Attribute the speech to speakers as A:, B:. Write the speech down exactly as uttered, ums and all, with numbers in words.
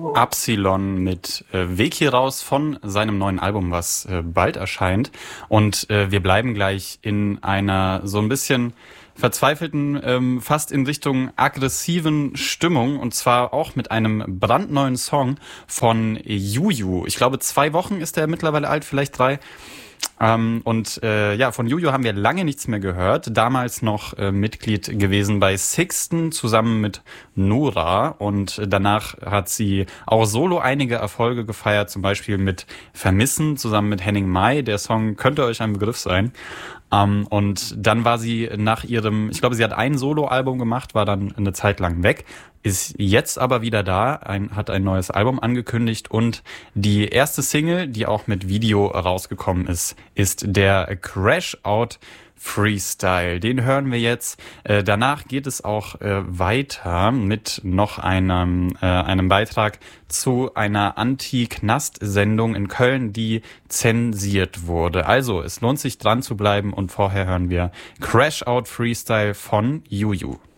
A: Absilon mit äh, Weg hier raus von seinem neuen Album, was äh, bald erscheint. Und äh, wir bleiben gleich in einer so ein bisschen verzweifelten, ähm, fast in Richtung aggressiven Stimmung. Und zwar auch mit einem brandneuen Song von Juju. Ich glaube, zwei Wochen ist der mittlerweile alt, vielleicht drei. Ähm, und äh, ja, von Juju haben wir lange nichts mehr gehört. Damals noch äh, Mitglied gewesen bei Sixten zusammen mit Nora. Und danach hat sie auch solo einige Erfolge gefeiert, zum Beispiel mit Vermissen zusammen mit Henning Mai. Der Song könnte euch ein Begriff sein. Um, und dann war sie nach ihrem, ich glaube, sie hat ein Soloalbum gemacht, war dann eine Zeit lang weg, ist jetzt aber wieder da, ein, hat ein neues Album angekündigt und die erste Single, die auch mit Video rausgekommen ist, ist der Crash Out Freestyle. Den hören wir jetzt. Äh, danach geht es auch äh, weiter mit noch einem, äh, einem Beitrag zu einer Anti-Knast-Sendung in Köln, die zensiert wurde. Also, es lohnt sich dran zu bleiben und vorher hören wir Crash Out Freestyle von Juju.